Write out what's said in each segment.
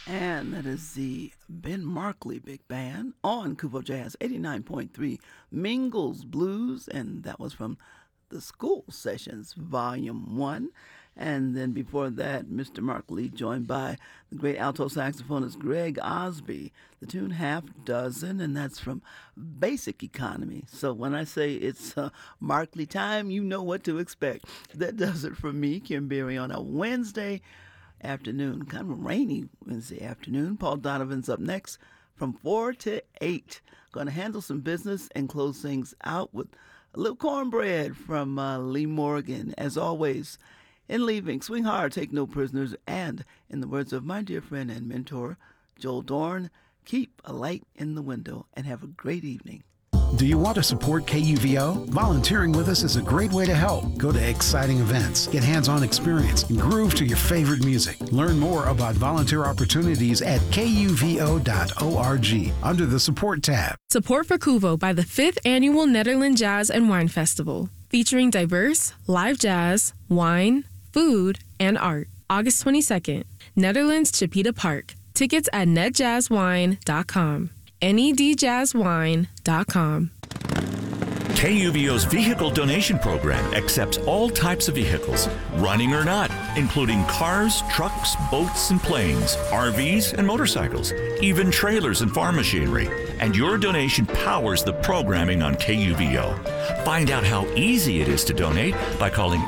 And that is the Ben Markley Big Band on Kuvo Jazz 89.3 Mingles Blues. And that was from the School Sessions Volume 1. And then before that, Mr. Markley joined by the great alto saxophonist Greg Osby, the tune Half Dozen, and that's from Basic Economy. So when I say it's Markley time, you know what to expect. That does it for me, Kim Berry, on a Wednesday afternoon, kind of rainy Wednesday afternoon. Paul Donovan's up next from 4 to 8. Going to handle some business and close things out with a little cornbread from Lee Morgan. As always, in leaving, swing hard, take no prisoners, and in the words of my dear friend and mentor, Joel Dorn, keep a light in the window and have a great evening. Do you want to support KUVO? Volunteering with us is a great way to help. Go to exciting events, get hands-on experience, and groove to your favorite music. Learn more about volunteer opportunities at kuvo.org under the Support tab. Support for Kuvo by the 5th Annual Netherlands Jazz and Wine Festival, featuring diverse live jazz, wine, food, and art. August 22nd, Netherlands Chipeta Park. Tickets at netjazzwine.com. nedjazzwine.com. KUVO's vehicle donation program accepts all types of vehicles, running or not, including cars, trucks, boats, and planes, RVs, and motorcycles, even trailers and farm machinery. And your donation powers the programming on KUVO. Find out how easy it is to donate by calling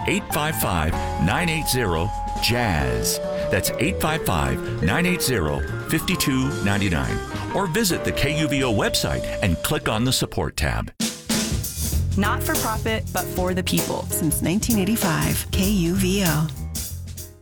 855-980-JAZZ. That's 855-980-5299. Or visit the KUVO website and click on the Support tab. Not for profit, but for the people. Since 1985, KUVO.